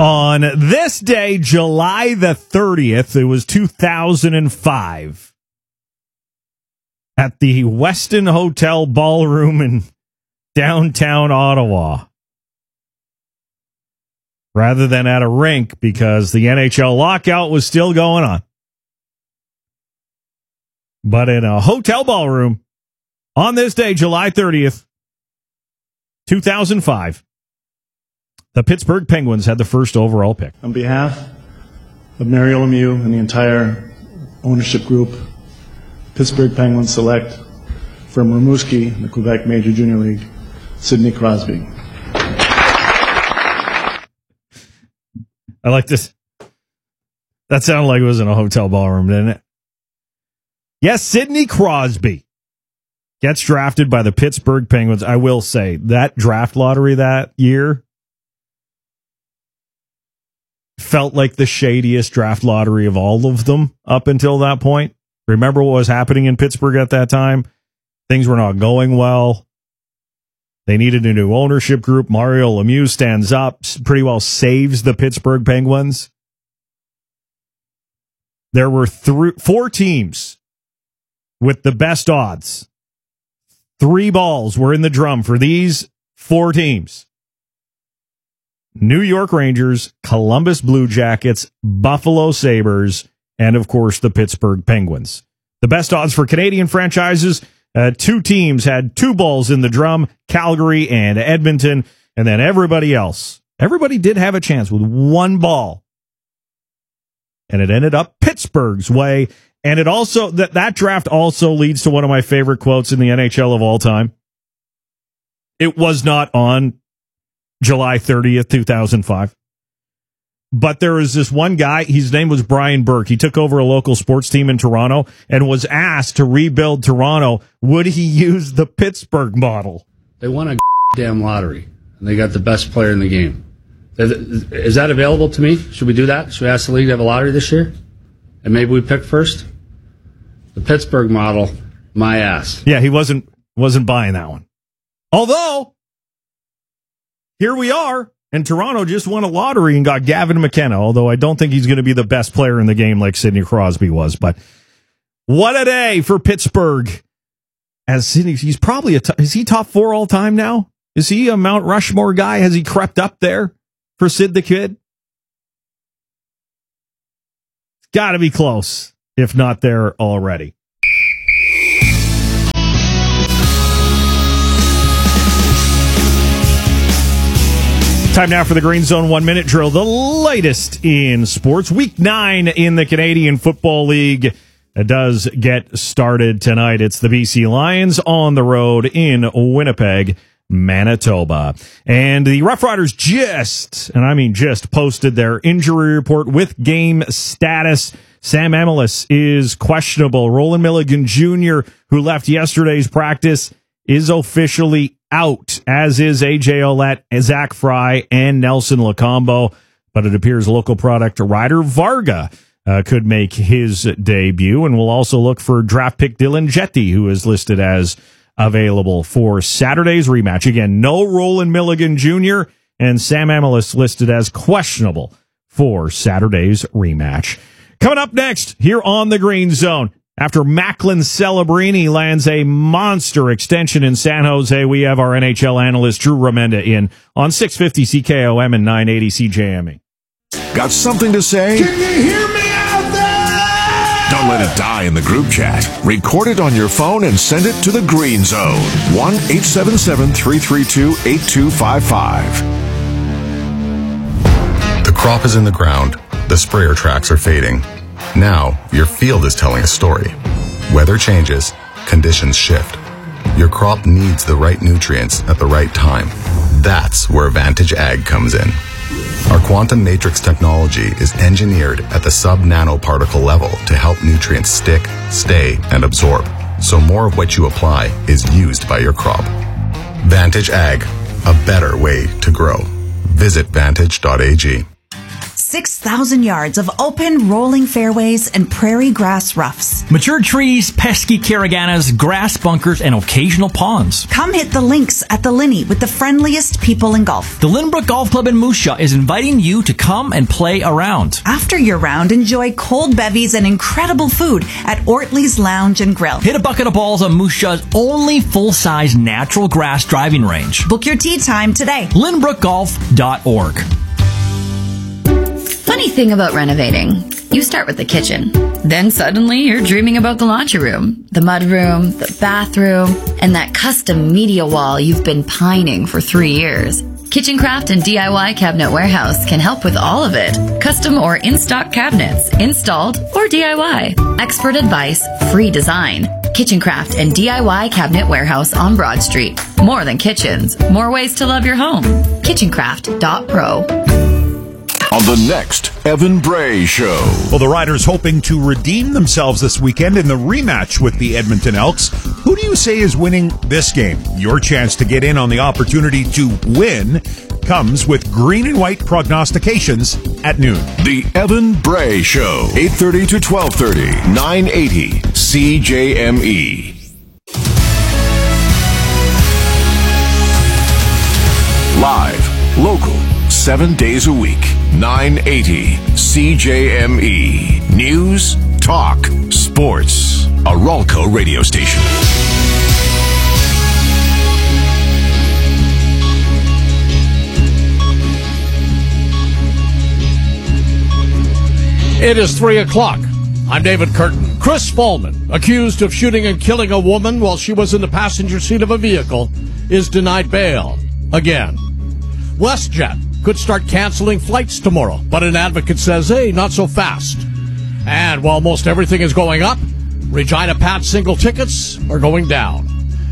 On this day, July the 30th, it was 2005, at the Westin Hotel Ballroom in downtown Ottawa, rather than at a rink because the NHL lockout was still going on. But in a hotel ballroom, on this day, July 30th, 2005, the Pittsburgh Penguins had the first overall pick. On behalf of Mario Lemieux and the entire ownership group, Pittsburgh Penguins select from Rimouski in the Quebec Major Junior League, Sidney Crosby. I like this. That sounded like it was in a hotel ballroom, didn't it? Yes, Sidney Crosby gets drafted by the Pittsburgh Penguins. I will say, that draft lottery that year felt like the shadiest draft lottery of all of them up until that point. Remember what was happening in Pittsburgh at that time? Things were not going well. They needed a new ownership group. Mario Lemieux stands up, pretty well saves the Pittsburgh Penguins. There were 4 teams with the best odds. 3 balls were in the drum for these 4 teams. New York Rangers, Columbus Blue Jackets, Buffalo Sabres, and, of course, the Pittsburgh Penguins. The best odds for Canadian franchises, 2 teams had 2 balls in the drum, Calgary and Edmonton, and then everybody else. Everybody did have a chance with 1 ball. And it ended up Pittsburgh's way. And it also, that draft also leads to one of my favorite quotes in the NHL of all time. It was not on July 30th, 2005. But there was this one guy, his name was Brian Burke. He took over a local sports team in Toronto and was asked to rebuild Toronto. Would he use the Pittsburgh model? They won a damn lottery, and they got the best player in the game. Is that available to me? Should we do that? Should we ask the league to have a lottery this year? And maybe we pick first? The Pittsburgh model, my ass. Yeah, he wasn't buying that one. Although, here we are, and Toronto just won a lottery and got Gavin McKenna, although I don't think he's going to be the best player in the game like Sidney Crosby was. But what a day for Pittsburgh. As Sidney, he's probably is he top 4 all time now? Is he a Mount Rushmore guy? Has he crept up there for Sid the Kid? It's got to be close, if not there already. Time now for the Green Zone 1-minute drill, the latest in sports. Week 9 in the Canadian Football League does get started tonight. It's the BC Lions on the road in Winnipeg, Manitoba. And the Rough Riders just posted their injury report with game status. Sam Amelis is questionable. Roland Milligan Jr., who left yesterday's practice, is officially out, as is AJ Ouellette, Zach Fry, and Nelson Lacombo. But it appears local product Ryder Varga could make his debut, and we'll also look for draft pick Dylan Jetty, who is listed as available for Saturday's rematch. Again, no Roland Milligan Jr., and Sam Amelis listed as questionable for Saturday's rematch. Coming up next here on the Green Zone, after Macklin Celebrini lands a monster extension in San Jose, we have our NHL analyst Drew Remenda in on 650 CKOM and 980 CJME. Got something to say? Can you hear me out there? Don't let it die in the group chat. Record it on your phone and send it to the Green Zone. 1-877-332-8255. The crop is in the ground. The sprayer tracks are fading. Now, your field is telling a story. Weather changes, conditions shift. Your crop needs the right nutrients at the right time. That's where Vantage Ag comes in. Our quantum matrix technology is engineered at the sub-nanoparticle level to help nutrients stick, stay, and absorb, so more of what you apply is used by your crop. Vantage Ag, a better way to grow. Visit vantage.ag. 6,000 yards of open, rolling fairways and prairie grass roughs. Mature trees, pesky caraganas, grass bunkers, and occasional ponds. Come hit the links at the Linney with the friendliest people in golf. The Lynbrook Golf Club in Moose Jaw is inviting you to come and play around. After your round, enjoy cold bevies and incredible food at Ortley's Lounge and Grill. Hit a bucket of balls on Moose Jaw's only full-size natural grass driving range. Book your tee time today. LynbrookGolf.org. Funny thing about renovating. You start with the kitchen. Then suddenly you're dreaming about the laundry room, the mudroom, the bathroom, and that custom media wall you've been pining for 3 years. Kitchencraft and DIY Cabinet Warehouse can help with all of it. Custom or in-stock cabinets, installed or DIY. Expert advice, free design. Kitchencraft and DIY Cabinet Warehouse on Broad Street. More than kitchens, more ways to love your home. Kitchencraft.pro. On the next Evan Bray Show. Well, the Riders hoping to redeem themselves this weekend in the rematch with the Edmonton Elks. Who do you say is winning this game? Your chance to get in on the opportunity to win comes with green and white prognostications at noon. The Evan Bray Show, 8:30 to 12:30, 980 CJME. Live, local, 7 days a week. 980 CJME. News, talk, sports. A Ralco radio station. It is 3 o'clock. I'm David Curtin. Chris Fallman, accused of shooting and killing a woman while she was in the passenger seat of a vehicle, is denied bail again. WestJet could start canceling flights tomorrow, but an advocate says, hey, not so fast. And while most everything is going up, Regina Pat single tickets are going down.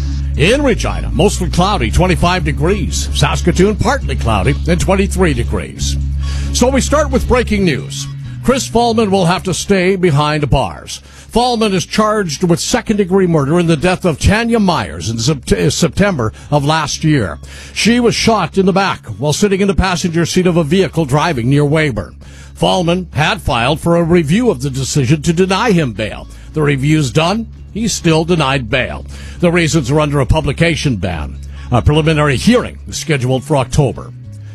In Regina, mostly cloudy, 25 degrees. Saskatoon, partly cloudy, and 23 degrees. So we start with breaking news. Chris Fallman will have to stay behind bars. Fallman is charged with second-degree murder in the death of Tanya Myers in September of last year. She was shot in the back while sitting in the passenger seat of a vehicle driving near Weyburn. Fallman had filed for a review of the decision to deny him bail. The review's done. He's still denied bail. The reasons are under a publication ban. A preliminary hearing is scheduled for October.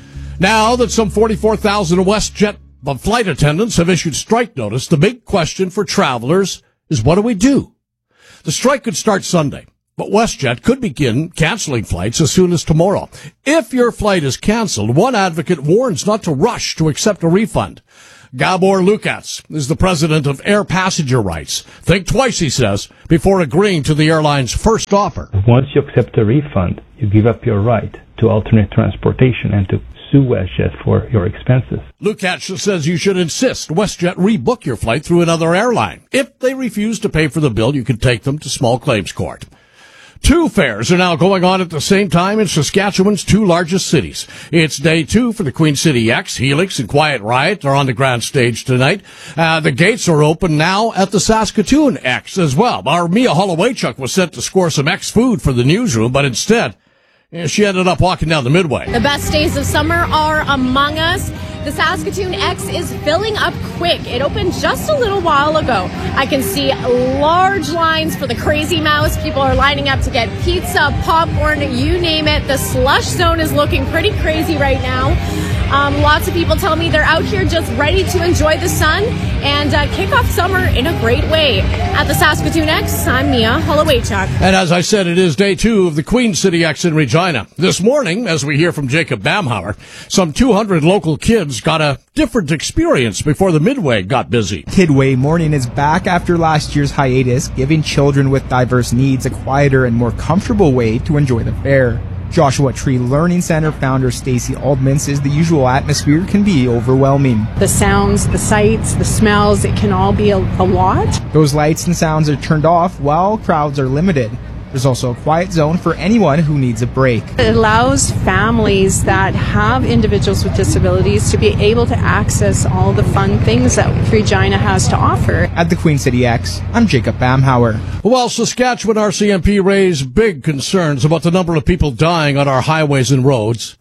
Now that some 44,000 WestJet flight attendants have issued strike notice, the big question for travelers is, what do we do? The strike could start Sunday, but WestJet could begin canceling flights as soon as tomorrow. If your flight is canceled, one advocate warns not to rush to accept a refund. Gabor Lukats is the president of Air Passenger Rights. Think twice, he says, before agreeing to the airline's first offer. Once you accept a refund, you give up your right to alternate transportation and to sue WestJet for your expenses. Lukats says you should insist WestJet rebook your flight through another airline. If they refuse to pay for the bill, you can take them to small claims court. Two fairs are now going on at the same time in Saskatchewan's two largest cities. It's day 2 for the Queen City X. Helix and Quiet Riot are on the grand stage tonight. The gates are open now at the Saskatoon X as well. Our Mia Holowaychuk was sent to score some X food for the newsroom, but instead, she ended up walking down the Midway. The best days of summer are among us. The Saskatoon X is filling up quick. It opened just a little while ago. I can see large lines for the Crazy Mouse. People are lining up to get pizza, popcorn, you name it. The slush zone is looking pretty crazy right now. Lots of people tell me they're out here just ready to enjoy the sun and kick off summer in a great way. At the Saskatoon X, I'm Mia Holowaychuk. And as I said, it is day 2 of the Queen City X in Regina. This morning, as we hear from Jacob Bamhauer, some 200 local kids got a different experience before the Midway got busy. Kidway Morning is back after last year's hiatus, giving children with diverse needs a quieter and more comfortable way to enjoy the fair. Joshua Tree Learning Center founder Stacey Aldman says the usual atmosphere can be overwhelming. The sounds, the sights, the smells, it can all be a lot. Those lights and sounds are turned off while crowds are limited. There's also a quiet zone for anyone who needs a break. It allows families that have individuals with disabilities to be able to access all the fun things that Regina has to offer. At the Queen City X, I'm Jacob Bamhauer. Well, Saskatchewan RCMP raised big concerns about the number of people dying on our highways and roads.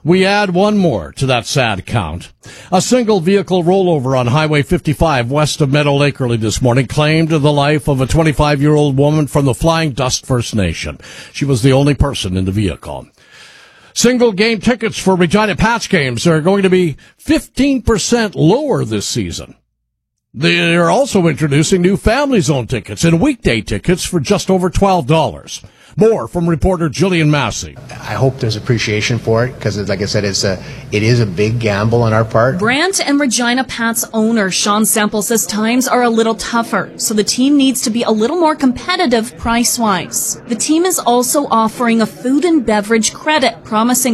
We add one more to that sad count. A single vehicle rollover on Highway 55 west of Meadow Lake early this morning claimed the life of a 25-year-old woman from the Flying Dust First Nation. She was the only person in the vehicle. Single game tickets for Regina Pats games are going to be 15% lower this season. They are also introducing new family zone tickets and weekday tickets for just over $12. More from reporter Jillian Massey. I hope there's appreciation for it because, like I said, it is a big gamble on our part. Brant and Regina Pats owner Sean Semple says times are a little tougher, so the team needs to be a little more competitive price-wise. The team is also offering a food and beverage credit, promising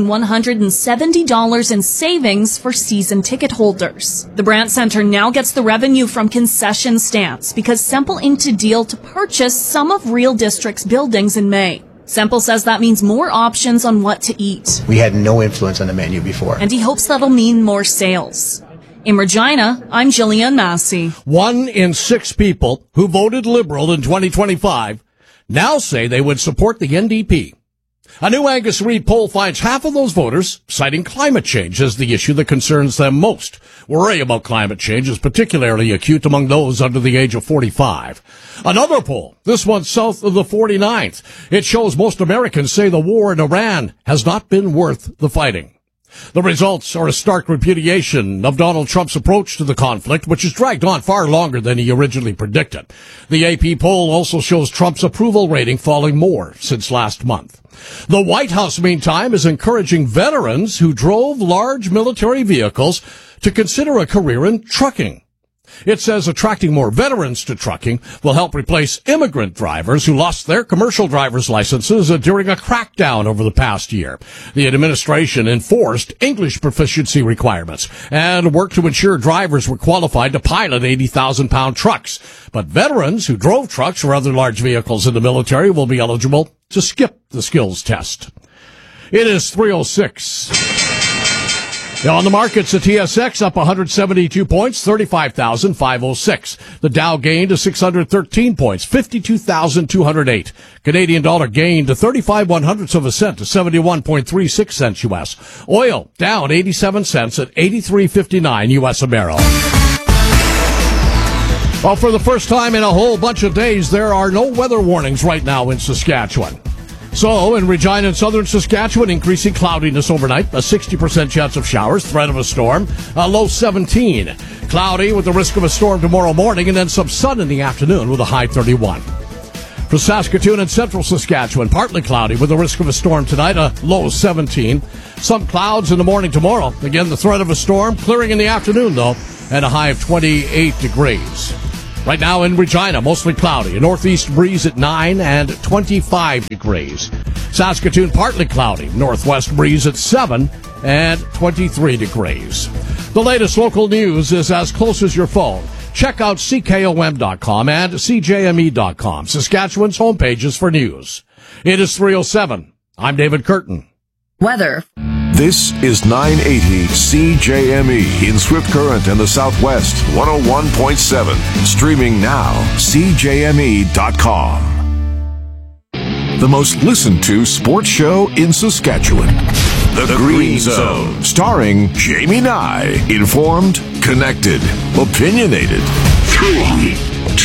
$170 in savings for season ticket holders. The Brant Center now gets the revenue from concession stands because Semple inked a deal to purchase some of Real District's buildings in May. Semple says that means more options on what to eat. We had no influence on the menu before. And he hopes that'll mean more sales. In Regina, I'm Jillian Massey. 1 in 6 people who voted Liberal in 2025 now say they would support the NDP. A new Angus Reid poll finds half of those voters citing climate change as the issue that concerns them most. Worry about climate change is particularly acute among those under the age of 45. Another poll, this one south of the 49th. It shows most Americans say the war in Iran has not been worth the fighting. The results are a stark repudiation of Donald Trump's approach to the conflict, which has dragged on far longer than he originally predicted. The AP poll also shows Trump's approval rating falling more since last month. The White House, meantime, is encouraging veterans who drove large military vehicles to consider a career in trucking. It says attracting more veterans to trucking will help replace immigrant drivers who lost their commercial driver's licenses during a crackdown over the past year. The administration enforced English proficiency requirements and worked to ensure drivers were qualified to pilot 80,000-pound trucks. But veterans who drove trucks or other large vehicles in the military will be eligible to skip the skills test. It is 3:06. On the markets, the TSX up 172 points, 35,506. The Dow gained to 613 points, 52,208. Canadian dollar gained to 35/100ths of a cent to 71.36 cents U.S. Oil down 87 cents at 83.59 U.S. a barrel. Well, for the first time in a whole bunch of days, there are no weather warnings right now in Saskatchewan. So, in Regina and southern Saskatchewan, increasing cloudiness overnight, a 60% chance of showers, threat of a storm, a low 17. Cloudy with the risk of a storm tomorrow morning, and then some sun in the afternoon with a high 31. For Saskatoon and central Saskatchewan, partly cloudy with the risk of a storm tonight, a low 17. Some clouds in the morning tomorrow. Again, the threat of a storm, clearing in the afternoon, though, and a high of 28 degrees. Right now in Regina, mostly cloudy. A northeast breeze at 9 and 25 degrees. Saskatoon, partly cloudy. Northwest breeze at 7 and 23 degrees. The latest local news is as close as your phone. Check out CKOM.com and CJME.com, Saskatchewan's homepages for news. It is 3:07. I'm David Curtin. Weather. This is 980 CJME in Swift Current and the Southwest, 101.7. Streaming now, CJME.com. The most listened to sports show in Saskatchewan. The Green Zone, starring Jamie Nye. Informed, connected, opinionated. 3,